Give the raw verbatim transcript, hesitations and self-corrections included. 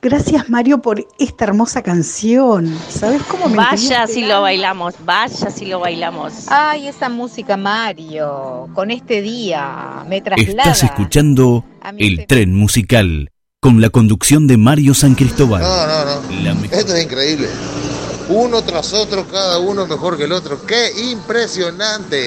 Gracias, Mario, por esta hermosa canción. ¿Sabes cómo me Vaya si lo bailamos, vaya si lo bailamos. Ay, esa música, Mario, con este día me traslada. Estás escuchando El Tren Musical, con la conducción de Mario San Cristóbal. No, no, no. La mejor... Esto es increíble. Uno tras otro, cada uno mejor que el otro. ¡Qué impresionante!